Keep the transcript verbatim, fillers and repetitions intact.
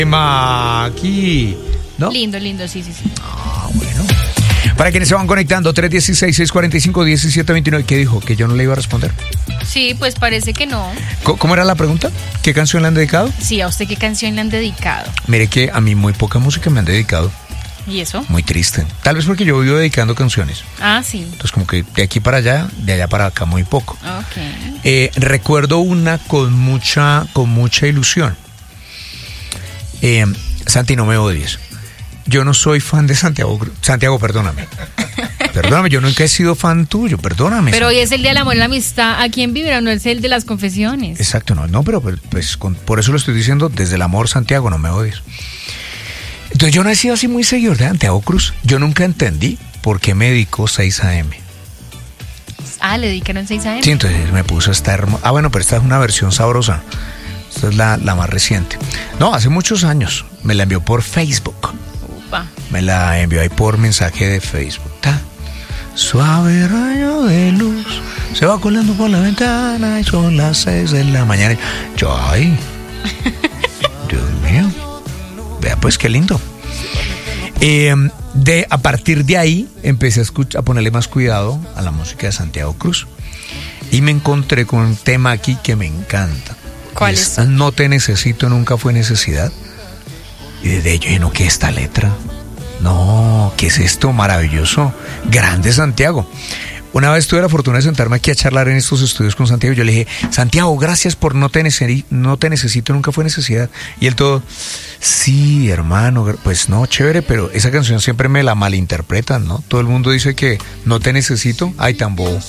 tema aquí, ¿no? Lindo, lindo, sí, sí, sí. Ah, bueno. Para quienes se van conectando, tres uno seis, seis cuatro cinco, uno siete dos nueve. ¿Qué dijo? ¿Que yo no le iba a responder? Sí, pues parece que no. ¿Cómo, cómo era la pregunta? ¿Qué canción le han dedicado? Sí, ¿a usted qué canción le han dedicado? Mire que a mí muy poca música me han dedicado. ¿Y eso? Muy triste. Tal vez porque yo vivo dedicando canciones. Ah, sí. Entonces como que de aquí para allá, de allá para acá muy poco. Ok. Eh, recuerdo una con mucha, con mucha ilusión. Eh, Santi, no me odies. Yo no soy fan de Santiago. Santiago, perdóname. Perdóname, yo nunca he sido fan tuyo, perdóname. Pero Santiago. hoy es el día del amor y la amistad. Aquí en Vibra, no es el de las confesiones. Exacto, no, no, pero pues, pues con, por eso lo estoy diciendo desde el amor, Santiago, no me odies. Entonces yo no he sido así muy seguidor de Santiago Cruz. Yo nunca entendí por qué me dedicó seis a eme. Ah, le dedicaron seis a eme. Sí, entonces me puso esta hermosa. Ah, bueno, pero esta es una versión sabrosa. Esta es la, la más reciente. No, hace muchos años. Me la envió por Facebook. Upa. Me la envió ahí por mensaje de Facebook. Ta. Suave rayo de luz se va colando por la ventana y son las seis de la mañana. Yo, ay, Dios mío. Vea pues qué lindo. Eh, de, a partir de ahí empecé a, escuchar, a ponerle más cuidado a la música de Santiago Cruz. Y me encontré con un tema aquí que me encanta. ¿Cuál es? es? No te necesito, nunca fue necesidad. Y desde ello, no, ¿qué es esta letra? No, ¿qué es esto? Maravilloso. Grande Santiago. Una vez tuve la fortuna de sentarme aquí a charlar en estos estudios con Santiago. Yo le dije, Santiago, gracias por no te, necesi- no te necesito, nunca fue necesidad. Y él todo, sí, hermano, pues no, chévere, pero esa canción siempre me la malinterpretan, ¿no? Todo el mundo dice que no te necesito. Ay, tan bobo.